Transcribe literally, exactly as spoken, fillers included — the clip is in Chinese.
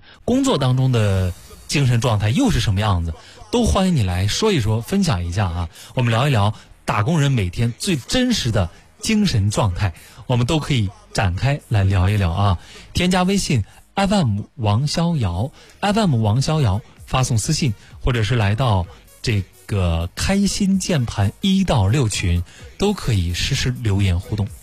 工作当中的精神状态又是什么样子？都欢迎你来说一说，分享一下啊！我们聊一聊打工人每天最真实的精神状态，我们都可以展开来聊一聊啊！添加微信 F M 王逍遥 ，F M 王逍遥，发送私信，或者是来到这个开心键盘一到六群，都可以实时留言互动。